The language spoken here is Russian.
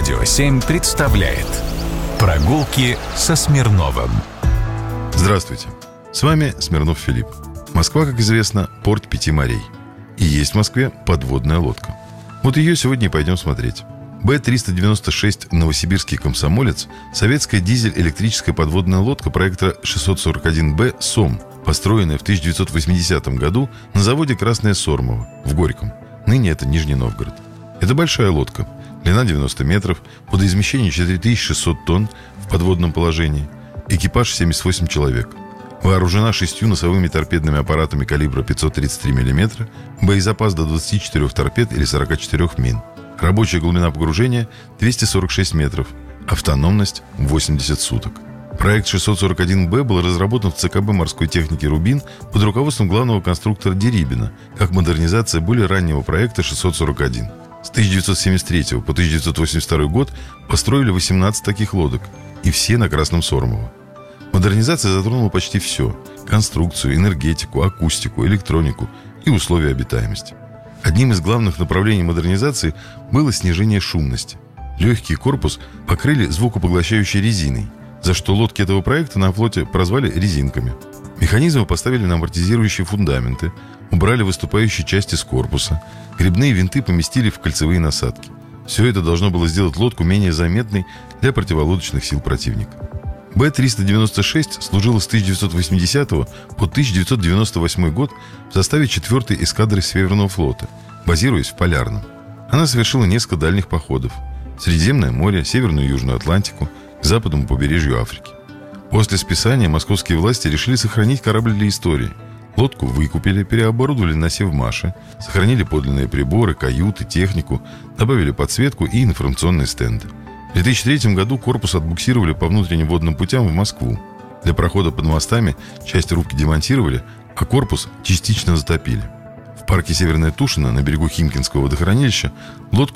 Радио 7 представляет «Прогулки со Смирновым». Здравствуйте, с вами Смирнов Филипп. Москва, как известно, порт 5 морей. И есть в Москве подводная лодка. Вот ее сегодня и пойдем смотреть. Б-396 «Новосибирский комсомолец» – советская дизель-электрическая подводная лодка проекта 641Б «Сом», построенная в 1980 году на заводе «Красное Сормово» в Горьком. Ныне это Нижний Новгород. Это большая лодка. Длина 90 метров, водоизмещение 4600 тонн в подводном положении. Экипаж 78 человек. Вооружена 6 носовыми торпедными аппаратами калибра 533 мм, боезапас до 24 торпед или 44 мин. Рабочая глубина погружения 246 метров. Автономность 80 суток. Проект 641Б был разработан в ЦКБ морской техники «Рубин» под руководством главного конструктора Дерибина, как модернизация более раннего проекта 641. С 1973 по 1982 год построили 18 таких лодок, и все на Красном Сормово. Модернизация затронула почти все – конструкцию, энергетику, акустику, электронику и условия обитаемости. Одним из главных направлений модернизации было снижение шумности. Легкий корпус покрыли звукопоглощающей резиной, за что лодки этого проекта на флоте прозвали резинками. Механизмы поставили на амортизирующие фундаменты, убрали выступающие части с корпуса, гребные винты поместили в кольцевые насадки. Все это должно было сделать лодку менее заметной для противолодочных сил противника. Б-396 служила с 1980 по 1998 год в составе 4-й эскадры Северного флота, базируясь в Полярном. Она совершила несколько дальних походов – Средиземное море, Северную и Южную Атлантику, к западному побережью Африки. После списания московские власти решили сохранить корабль для истории. Лодку выкупили, переоборудовали на Севмаше, сохранили подлинные приборы, каюты, технику, добавили подсветку и информационные стенды. В 2003 году корпус отбуксировали по внутренним водным путям в Москву. Для прохода под мостами часть рубки демонтировали, а корпус частично затопили. В парке Северная Тушина на берегу Химкинского водохранилища лодку